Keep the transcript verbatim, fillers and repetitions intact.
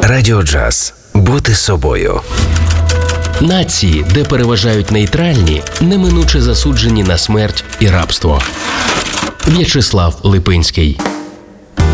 Радіо Джаз. Бути собою. Нації, де переважають нейтральні, неминуче засуджені на смерть і рабство. В'ячеслав Липинський.